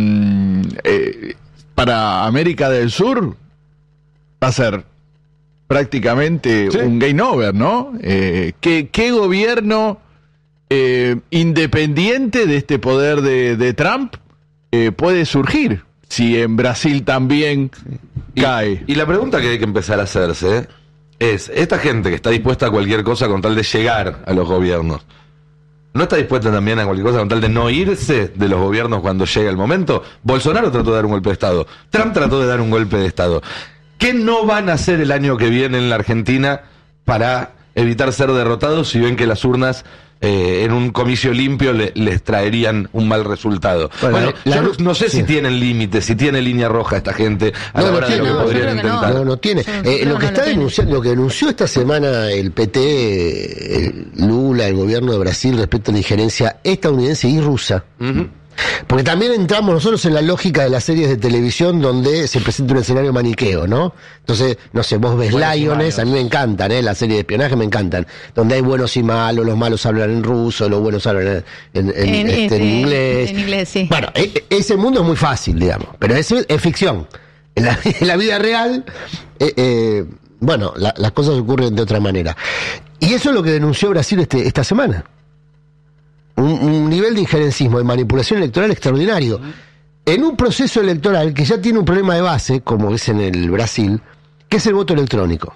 eh, para América del Sur va a ser prácticamente Sí. un game over, ¿no? Eh, ¿qué, qué gobierno eh, independiente de este poder de, de Trump eh, puede surgir si en Brasil también Y- cae? Y la pregunta que hay que empezar a hacerse ¿eh? es, esta gente que está dispuesta a cualquier cosa con tal de llegar a los gobiernos, ¿no está dispuesta también a cualquier cosa con tal de no irse de los gobiernos cuando llegue el momento? Bolsonaro trató de dar un golpe de Estado, Trump trató de dar un golpe de Estado. ¿Qué no van a hacer el año que viene en la Argentina para evitar ser derrotados si ven que las urnas eh, en un comicio limpio le- les traerían un mal resultado? Bueno, Bueno, la- yo no, no sé sí. si tienen límites, si tiene línea roja esta gente a No, la no hora de tiene, lo que no, yo podrían creo que no. intentar. No, no tiene. Yo Eh, creo lo que que no está lo tiene. denunciando, lo que denunció esta semana el P T, el Lula, el gobierno de Brasil respecto a la injerencia estadounidense y rusa. Ujú. Porque también entramos nosotros en la lógica de las series de televisión donde se presenta un escenario maniqueo, ¿no? Entonces, no sé, vos ves Buenos y Lioness, a mí me encantan, ¿eh? Las series de espionaje me encantan. Donde hay buenos y malos, los malos hablan en ruso, los buenos hablan en, en- en, En- este, en este, inglés. en inglés, sí. Bueno, e- e- ese mundo es muy fácil, digamos, pero eso es ficción. En la, en la vida real, eh, eh, bueno, la- las cosas ocurren de otra manera. Y eso es lo que denunció Brasil este, esta semana. Un, un nivel de injerencismo, de manipulación electoral extraordinario. En un proceso electoral que ya tiene un problema de base, como es en el Brasil, que es el voto electrónico.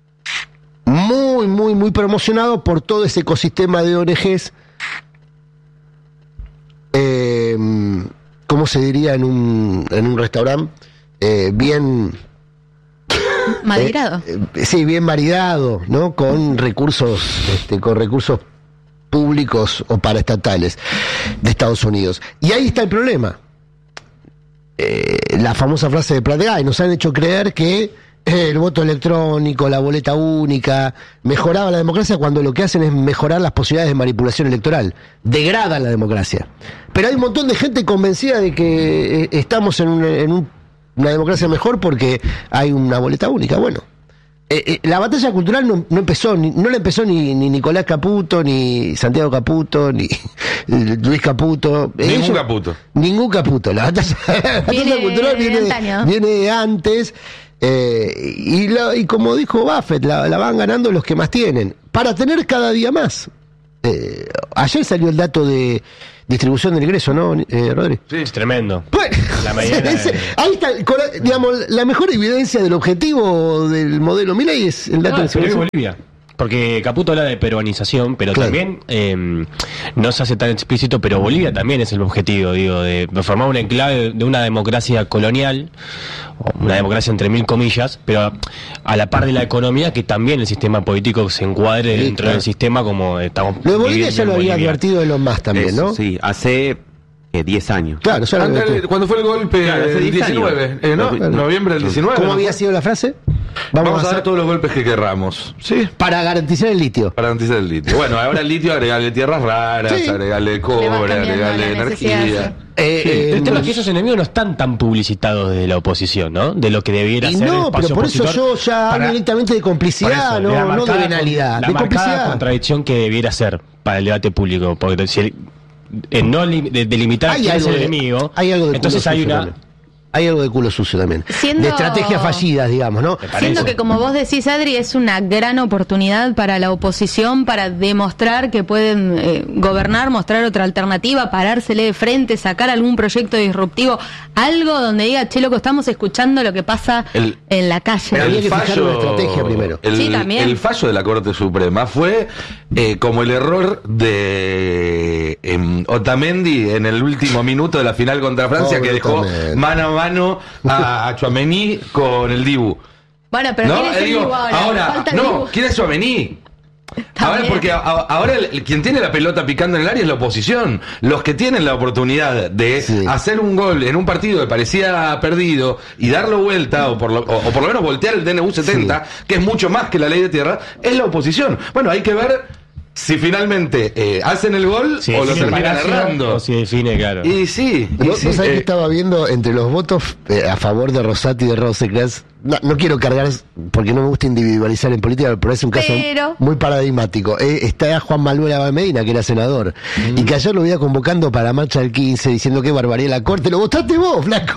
Muy, muy, muy promocionado por todo ese ecosistema de O N Ges. Eh, ¿Cómo se diría en un, en un restaurante? Eh, bien... Maderado. Eh, eh, sí, bien maridado, ¿no? Con recursos, este, con recursos públicos o paraestatales de Estados Unidos. Y ahí está el problema. Eh, la famosa frase de Prat, nos han hecho creer que eh, el voto electrónico, la boleta única, mejoraba la democracia cuando lo que hacen es mejorar las posibilidades de manipulación electoral, degradan la democracia. Pero hay un montón de gente convencida de que eh, estamos en, un, en un, una democracia mejor porque hay una boleta única. Bueno, eh, eh, la batalla cultural no, no empezó, ni, no la empezó ni, ni Nicolás Caputo, ni Santiago Caputo, ni eh, Luis Caputo. Ningún Ellos- Caputo. Ningún Caputo. La batalla, la batalla Viene cultural de viene de, antaño. viene de antes. eh, y, la- y como dijo Buffett, la, la van ganando los que más tienen. Para tener cada día más. Eh, ayer salió el dato de distribución del ingreso, ¿no, eh, Rodri? Es tremendo. Bueno, La mañana ese- de- ahí está, con la- digamos, la mejor evidencia del objetivo del modelo Milei es el dato No, de pero es distribución. Bolivia. Porque Caputo habla de peruanización, pero Claro. también eh, no se hace tan explícito, pero Bolivia también es el objetivo, digo, de formar un enclave de una democracia colonial, o una democracia entre mil comillas, pero a la par de la economía, que también el sistema político se encuadre Sí, dentro claro. del sistema como estamos Lo de Bolivia viviendo ya en lo había Bolivia. advertido Elon Musk también, Eso, ¿no? Sí, hace eh, diez años. Claro, ya lo había Antes, advertido. cuando fue el golpe Claro, hace el diez años. diecinueve, eh, ¿no? Claro. Noviembre del diecinueve. ¿Cómo ¿no? había sido la frase? Vamos, a hacer- dar todos los golpes que querramos. Sí. para garantizar el litio. Para garantizar el litio. Bueno, ahora el litio agregarle tierras raras, Sí. agregarle Le va cobre, cambiando agregarle la necesidad, energía. Eh, Sí, eh, el tema es que esos enemigos no están tan publicitados desde la oposición, ¿no? De lo que debiera y ser el no, espacio pero por eso opositor yo ya hablo para- directamente de por complicidad, eso, de no, la no de marcada venalidad, con- la de marcada complicidad. contradicción que debiera ser para el debate público, porque si el- en no lim- de- delimitar Hay quién es algo el de- enemigo, hay algo de entonces culo hay sucio una también. Hay algo de culo sucio también. Siendo- De estrategias fallidas, digamos, ¿no? Siento que, como vos decís, Adri, es una gran oportunidad para la oposición para demostrar que pueden eh, gobernar, mostrar otra alternativa, parársele de frente, sacar algún proyecto disruptivo, algo donde diga, che, loco, estamos escuchando lo que pasa El- en la calle. Habría que fijar una estrategia primero. El, Sí, también. el fallo de la Corte Suprema fue eh, como el error de em, Otamendi en el último minuto de la final contra Francia, Pobre que dejó Otamendi. mano a mano a, a Tchouaméni con el Dibu. Bueno, pero ¿No? ¿quién es Eh, el digo, Dibu ahora? ahora, Falta el no, Dibu. ¿quién es Tchouaméni? Ahora, También. porque a- a- ahora el, el- quien tiene la pelota picando en el área es la oposición. Los que tienen la oportunidad de Sí. hacer un gol en un partido que parecía perdido y darlo vuelta, o por lo, o, o por lo menos voltear el D N U setenta, que es mucho más que la ley de tierra, es la oposición. Bueno, hay que ver si finalmente eh, hacen el gol Si o lo define terminan Palacio, errando. o si define, claro. Y sí, y ¿Vos, sí, vos sabés eh, que estaba viendo entre los votos eh, a favor de Rosati y de Rosecrans? No, no quiero cargar porque no me gusta individualizar en política, pero es un caso Pero- muy paradigmático. Eh, está Juan Manuel Abad Medina, que era senador, y que ayer lo veía convocando para la marcha del quince, diciendo que barbaridad la corte. Lo votaste vos, flaco.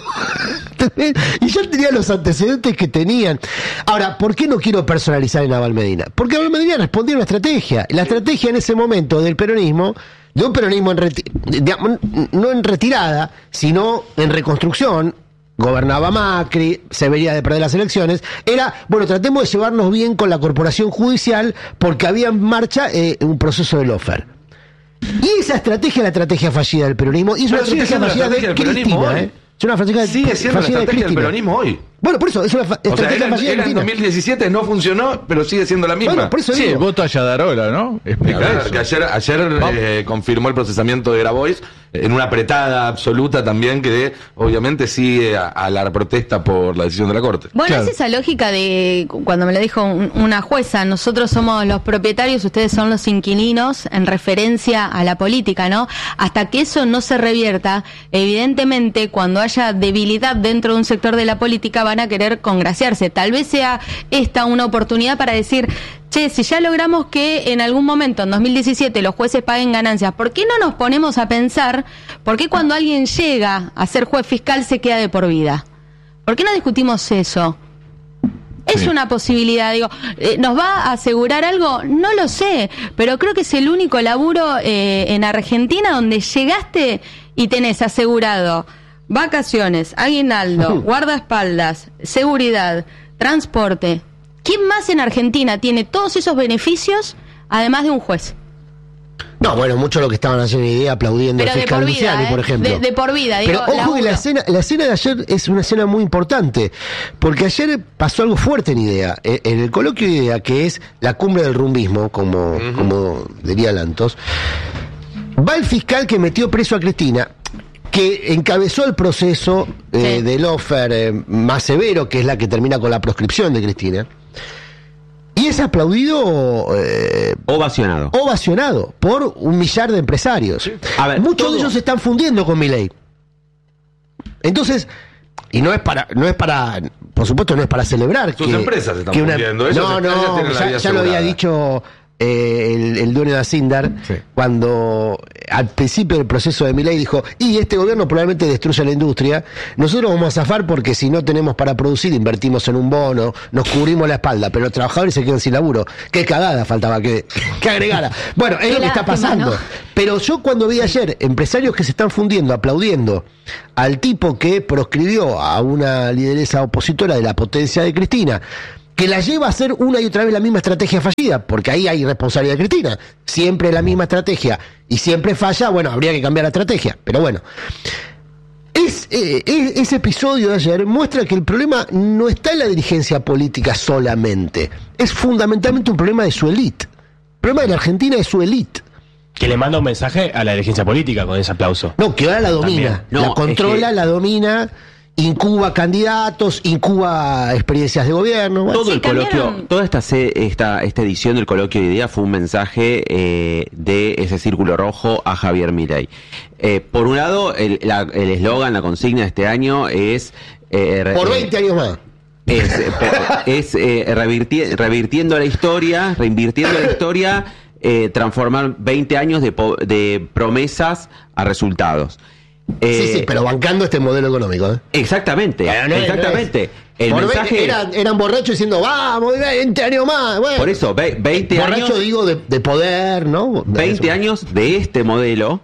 Y ya tenía los antecedentes que tenían. Ahora, ¿por qué no quiero personalizar en Abad Medina? Porque Abad Medina respondía a una estrategia. La estrategia en ese momento del peronismo, de un peronismo en reti- digamos, no en retirada, sino en reconstrucción. Gobernaba Macri, se vería de perder las elecciones, era, bueno, tratemos de llevarnos bien con la corporación judicial porque había en marcha eh, un proceso de lawfare. Y esa estrategia es la estrategia fallida del peronismo, y es una Pero sigue estrategia siendo la fallida de estrategia del peronismo Cristina, hoy. ¿eh? Es una estrategia sigue siendo la fallida de estrategia del Cristina. peronismo hoy. Bueno, por eso, es una fa- O sea, estrategia era, fallida de era en Cristina. dos mil diecisiete, no funcionó, pero sigue siendo la misma. Bueno, por eso Sí, digo. el voto a Yadarola, ¿no? Explica Claro, eso. que ayer, ayer eh, confirmó el procesamiento de Grabois en una apretada absoluta también que obviamente sigue a, a la protesta por la decisión de la Corte. Bueno, Claro. es esa lógica de cuando me lo dijo un- una jueza, nosotros somos los propietarios, ustedes son los inquilinos, en referencia a la política, ¿no? Hasta que eso no se revierta, evidentemente cuando haya debilidad dentro de un sector de la política van a querer congraciarse. Tal vez sea esta una oportunidad para decir, che, si ya logramos que en algún momento, en dos mil diecisiete, los jueces paguen ganancias, ¿por qué no nos ponemos a pensar, por qué cuando alguien llega a ser juez fiscal se queda de por vida? ¿Por qué no discutimos eso? Es Sí. una posibilidad, digo, eh, ¿nos va a asegurar algo? No lo sé, pero creo que es el único laburo eh, en Argentina donde llegaste y tenés asegurado vacaciones, aguinaldo, guardaespaldas, seguridad, transporte. ¿Quién más en Argentina tiene todos esos beneficios además de un juez? No, bueno, mucho lo que estaban haciendo idea aplaudiendo Pero al de fiscal por vida, Luciani, ¿eh? por ejemplo. De, de por vida, digo, Pero ojo que la laburo. escena, la escena de ayer es una escena muy importante, porque ayer pasó algo fuerte en IDEA. En, en el coloquio de IDEA, que es la cumbre del rumbismo, como, como diría Lantos, va el fiscal que metió preso a Cristina, que encabezó el proceso eh, Sí. del lawfare eh, más severo, que es la que termina con la proscripción de Cristina. Y es aplaudido, eh, Ovacionado. ovacionado por un millar de empresarios. A ver, Muchos todo- de ellos se están fundiendo con Milei. Entonces, y no es para, no es para, por supuesto, no es para celebrar Sus que empresas se están que una- fundiendo, ellos no, están- ya no, tienen la ya, vida ya lo había asegurada. dicho eh, el, el dueño de Asindar Sí. cuando eh, al principio del proceso de Milei dijo, y este gobierno probablemente destruya la industria, nosotros vamos a zafar porque si no tenemos para producir, invertimos en un bono, nos cubrimos la espalda, pero los trabajadores se quedan sin laburo. Qué cagada faltaba que, que agregara. Bueno, es Qué lo que está lástima, pasando. ¿no? Pero yo cuando vi ayer empresarios que se están fundiendo, aplaudiendo al tipo que proscribió a una lideresa opositora de la potencia de Cristina, que la lleva a hacer una y otra vez la misma estrategia fallida, porque ahí hay responsabilidad de Cristina. Siempre la misma estrategia y siempre falla, bueno, habría que cambiar la estrategia, pero bueno. Es, eh, es- ese episodio de ayer muestra que el problema no está en la dirigencia política solamente, es fundamentalmente un problema de su élite. El problema de la Argentina es su élite. Que le manda un mensaje a la dirigencia política con ese aplauso. No, que ahora la domina, También. No, la controla, es que- la domina, incuba candidatos, incuba experiencias de gobierno. Bueno, Todo Sí, el coloquio, cambiaron. toda esta, se- esta esta edición del coloquio de idea fue un mensaje eh, de ese círculo rojo a Javier Milei. Eh, por un lado, el la- el eslogan, la consigna de este año es eh, por eh, veinte años más. es, eh, po- es eh, revirti- revirtiendo la historia, reinvirtiendo la historia, eh, transformar veinte años de, po- de promesas a resultados. Eh, sí, sí, pero bancando este modelo económico. ¿eh? Exactamente, Pero no es, exactamente. no es. El Por mensaje ve- eran, eran borrachos diciendo, vamos, veinte años más. Bueno. Por eso, ve- veinte Borracho años. digo de, de poder, ¿no? De veinte eso. años de este modelo,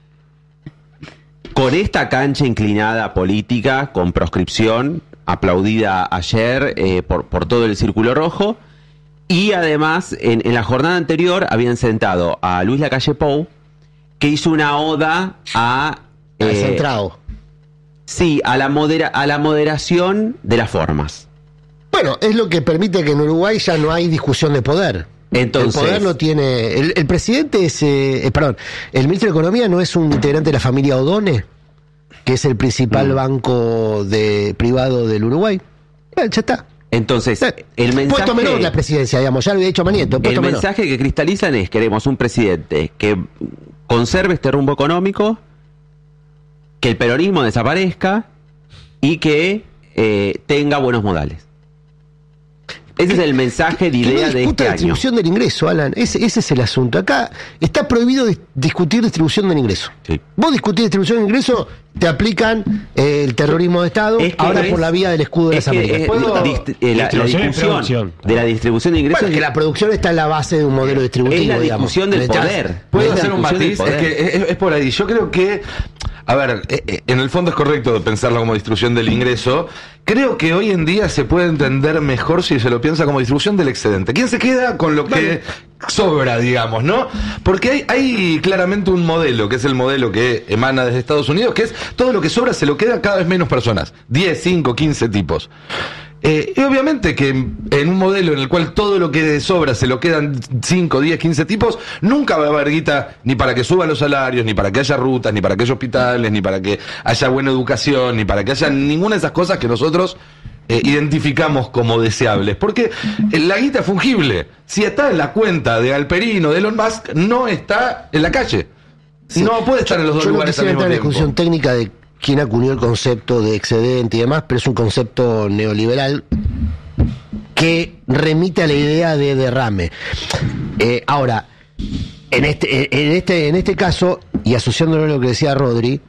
con esta cancha inclinada política, con proscripción, aplaudida ayer eh, por, por todo el Círculo Rojo, y además, en, en la jornada anterior habían sentado a Luis Lacalle Pou, que hizo una oda a... Al eh, centrado. Sí, a la, modera, a la moderación de las formas. Bueno, es lo que permite que en Uruguay ya no hay discusión de poder. Entonces, el poder no tiene... El, el presidente es... Eh, eh, perdón, el ministro de Economía no es un integrante de la familia Odone, que es el principal Mm. banco de privado del Uruguay. Eh, ya está. Entonces, el mensaje... Puesto menor la presidencia, digamos, ya lo había dicho Manieto. El Puesto menor. mensaje que cristalizan es: queremos un presidente que conserve este rumbo económico, que el peronismo desaparezca y que eh, tenga buenos modales. Ese es el mensaje de Que idea no de discuta este la año. distribución del ingreso, Alan. Ese, ese es el asunto. Acá está prohibido dis- discutir distribución del ingreso. Sí. Vos discutís distribución del ingreso, te aplican eh, el terrorismo de Estado, Es que ahora es- por la vía del escudo de es las que, Américas. eh, ¿Puedo- dist- eh, la, la Distribución y discusión producción. de la distribución de ingresos Bueno, que la producción está en la base de un modelo distributivo. es la digamos. discusión del Necesitas- poder. ¿Puedo Es la hacer un discusión del matiz? Es poder. que es, es por ahí. Yo creo que, a ver, eh, eh, en el fondo es correcto pensarlo como distribución del ingreso. Creo que hoy en día se puede entender mejor si se lo piensa como distribución del excedente. ¿Quién se queda con lo que sobra, digamos, no? Porque hay, hay claramente un modelo, que es el modelo que emana desde Estados Unidos, que es todo lo que sobra se lo queda cada vez menos personas. diez, cinco, quince tipos. Eh, y obviamente que en un modelo en el cual todo lo que sobra se lo quedan cinco, diez, quince tipos, nunca va a haber guita ni para que suban los salarios, ni para que haya rutas, ni para que haya hospitales, ni para que haya buena educación, ni para que haya ninguna de esas cosas que nosotros eh, identificamos como deseables. Porque eh, la guita es fungible. Si está en la cuenta de Galperino, de Elon Musk, no está en la calle. Sí. No puede estar en los dos Yo no lugares al quisiera mismo entrar en la tiempo. discusión técnica de quién acuñó el concepto de excedente y demás, pero es un concepto neoliberal que remite a la idea de derrame. Eh, ahora, en este, en este, en este caso, y asociándolo a lo que decía Rodri,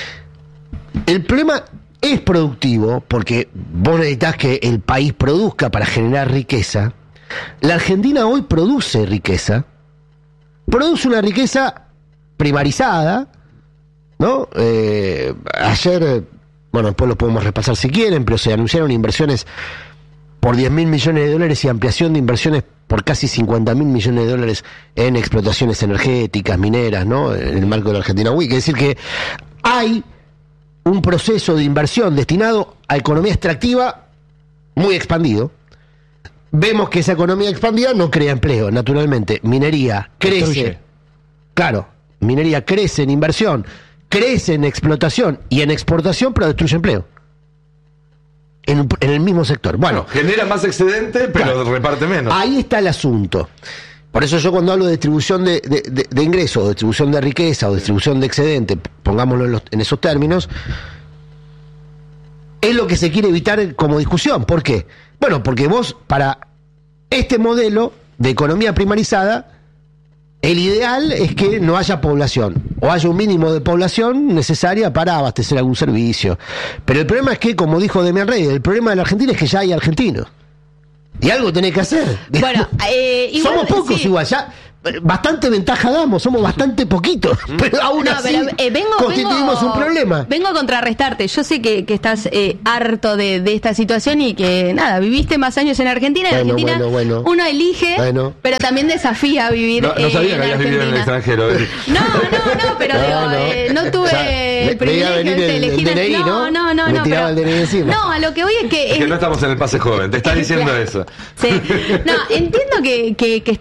el problema es productivo, porque vos necesitas que el país produzca para generar riqueza. La Argentina hoy produce riqueza, produce una riqueza primarizada, ¿no? Eh, ayer, eh, bueno, después lo podemos repasar si quieren, pero se anunciaron inversiones por diez mil millones de dólares y ampliación de inversiones por casi cincuenta mil millones de dólares en explotaciones energéticas, mineras, ¿no? En el marco de la Argentina Week. Es decir, que hay un proceso de inversión destinado a economía extractiva muy expandido. Vemos que esa economía expandida no crea empleo, naturalmente. Minería crece. Destruye. Claro, minería crece en inversión, crece en explotación y en exportación, pero destruye empleo. En, un- en el mismo sector. Bueno, Bueno, genera más excedente, pero Claro. reparte menos. ahí está el asunto. Por eso yo cuando hablo de distribución de, de, de- de ingresos, o distribución de riqueza, o distribución de excedente, pongámoslo en, los- en esos términos, es lo que se quiere evitar como discusión. ¿Por qué? Bueno, porque vos, para este modelo de economía primarizada, el ideal es que no haya población, o haya un mínimo de población necesaria para abastecer algún servicio. Pero el problema es que, como dijo Demian Rey, el problema de la Argentina es que ya hay argentinos. Y algo tenés que hacer. Bueno, eh, igual, Somos pocos sí. igual, ya eh, bastante ventaja damos, somos bastante poquitos, pero aún No, así pero, eh, vengo, constituimos vengo- un problema. Vengo a contrarrestarte. Yo sé que, que estás eh, harto de, de esta situación y que, nada, viviste más años en Argentina. En Bueno, Argentina bueno, bueno. uno elige, Bueno. pero también desafía a vivir No, no eh, sabía en que habías vivido en el Argentina. extranjero. eh. No, no, no, pero No, digo, no. eh, no tuve Ya, me- el me iba a privilegio venir de el- el elegir. D N I, no, no, no, Me no. tiraba pero- el D N I encima. No, a lo que voy es que. Es que no estamos en el pase joven, te está diciendo eso. Sí. No, entiendo que, que, que